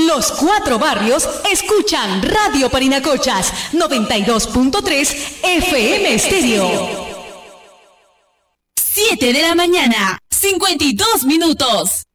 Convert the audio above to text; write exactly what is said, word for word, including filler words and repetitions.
Los cuatro barrios escuchan Radio Parinacochas noventa y dos punto tres F M Estéreo. siete de la mañana, cincuenta y dos minutos.